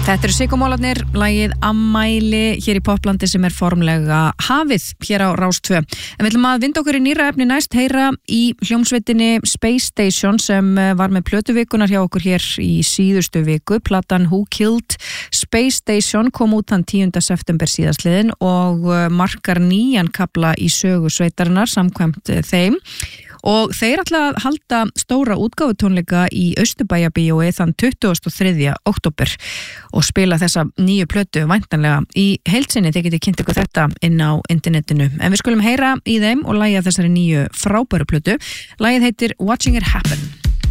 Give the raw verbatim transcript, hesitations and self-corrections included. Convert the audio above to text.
Þetta eru Sigurmólarnir, lagið Ammæli hér í Poplandi sem er formlega hafið hér á Rás tvö. En við ætlum að vinda okkur í nýra efni næst, heyra í hljómsveitinni Space Station sem var með plötuvikunar hjá okkur hér í síðustu viku. Platan Who Killed Space Station kom út þann tíunda september síðastliðin og markar nýjan kafla í sögu sveitarinnar samkvæmt þeim. Og þeir ætla að halda stóra útgáfutónleika í Austurbæjarbíói þann tuttugasta og þriðja október og spila þessa nýju plötu væntanlega í heild sinni. Þið getið kynnt ykkur þetta inn á internetinu. En við skulum heyra í þeim og lagið þessari nýju frábæru plötu. Lagið heitir Watching It Happen.